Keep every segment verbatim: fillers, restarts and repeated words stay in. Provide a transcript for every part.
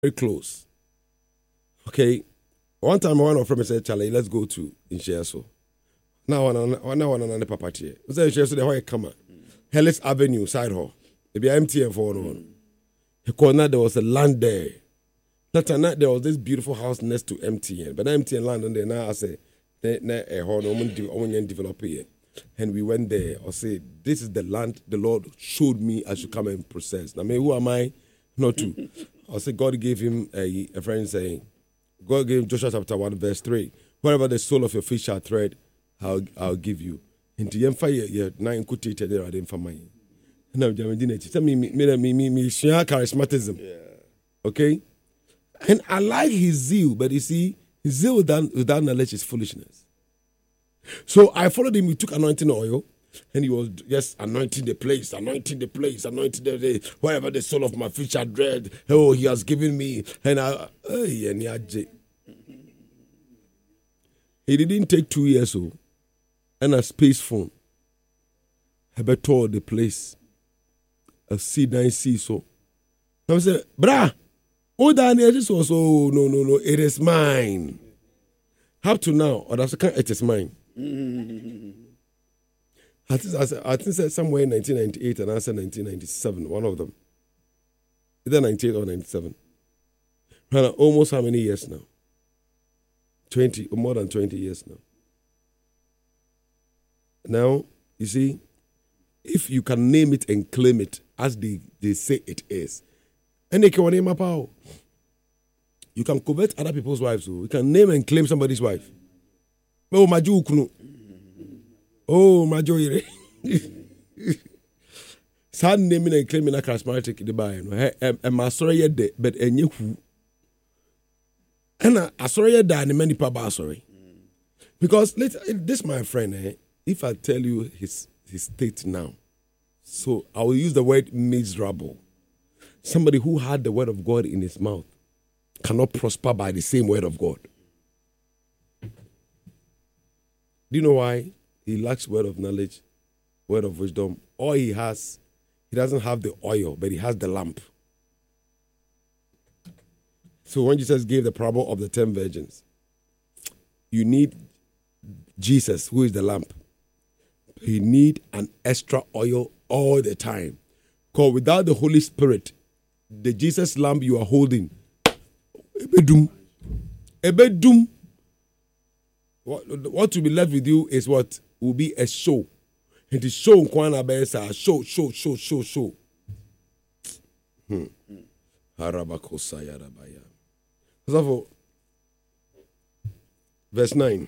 very close. Okay. One time, one of them said, Charlie, let's go to Insheso. Now, one on another papa here. We say Insheso, the way come. Hellis Avenue, side hall. It be M T N for one. He called that there was a land there. That night there was this beautiful house next to M T N. But M T N land on there now, I say, a hall, no one develop here. And we went there. I say, this is the land the Lord showed me I should come and process. Now, I mean, who am I not to? I say, God gave him a, a friend saying, God gave Joshua chapter one, verse three. Wherever the soul of your feet shall tread, I'll, I'll give you. And the empire, yeah, nine could teach there, I didn't find mine. Now, me, me, me, me, me, share charismatism. Yeah. Okay? And I like his zeal, but you see, his zeal without, without knowledge is foolishness. So I followed him, he took anointing oil, and he was just anointing the place, anointing the place, anointing the day, wherever the soul of my feet shall tread, oh, he has given me. And I, hey, and he He didn't take two years old, and a space phone. I better the place. A C nine C so. I said, brah, oh, Daniel, this was, oh, no, no, no, it is mine. Up to now, or that's it is mine. I think I said, I think said somewhere in nineteen ninety-eight and I said nineteen ninety-seven, one of them. Either ninety-eight or ninety-seven. And almost how many years now? twenty, or more than twenty years now. Now, you see, if you can name it and claim it as they, they say it is, and they can name a power. You can covet other people's wives. So you can name and claim somebody's wife. Oh, Maju Kunu. Oh, Maju. Sad naming and claiming a charismatic the buy. And my sorry yet, but a new who. And I sorry yet, and many papa sorry. Because later, this, my friend, eh, if I tell you his, his state now, so I will use the word miserable. Somebody who had the word of God in his mouth cannot prosper by the same word of God. Do you know why? He lacks word of knowledge, word of wisdom. All he has, he doesn't have the oil, but he has the lamp. So when Jesus gave the parable of the ten virgins, you need Jesus, who is the lamp. You need an extra oil all the time. Because without the Holy Spirit, the Jesus lamp you are holding, ebedum, ebedum. What, what will be left with you is what will be a show. And the show, show, show, show, show, show. Hmm. So, verse nine.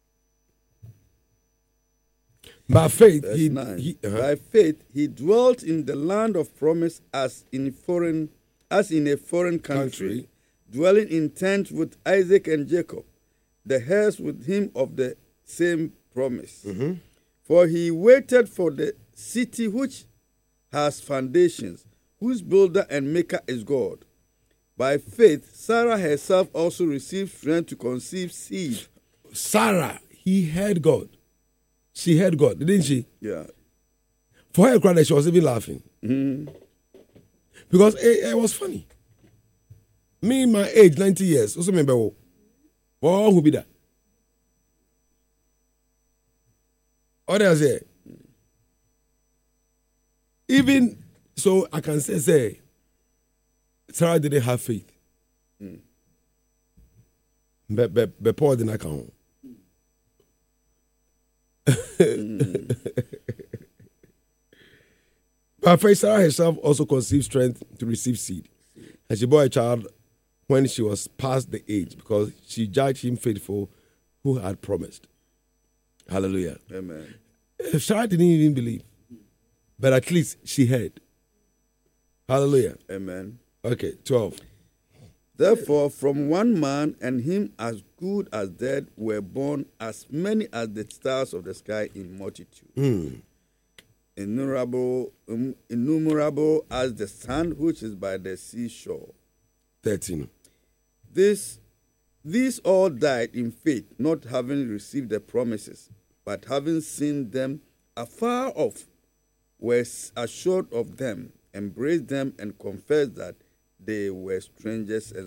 By faith, Verse he, nine. he uh-huh. By faith he dwelt in the land of promise as in foreign, as in a foreign country, country, dwelling in tents with Isaac and Jacob, the heirs with him of the same promise. Mm-hmm. For he waited for the city which has foundations, whose builder and maker is God. By faith, Sarah herself also received strength to conceive seed. Sarah, he heard God. She heard God, didn't she? Yeah. For her cry, she was even laughing. Mm-hmm. Because it, it was funny. Me, my age, ninety years, also remember, oh, who be that? What else say? Even so, I can say, say, Sarah didn't have faith. Mm. But, but, but Paul didn't count. mm. But faith, Sarah herself also conceived strength to receive seed. And she bore a child when she was past the age, because she judged him faithful who had promised. Hallelujah. Amen. Sarah didn't even believe, but at least she heard. Hallelujah. Amen. Okay, twelve. Therefore, from one man, and him as good as dead, were born as many as the stars of the sky in multitude. Mm. Innumerable, um, innumerable as the sand which is by the seashore. thirteen. This, these all died in faith, not having received the promises, but having seen them afar off, were assured of them, embraced them, and confessed that they were strangers and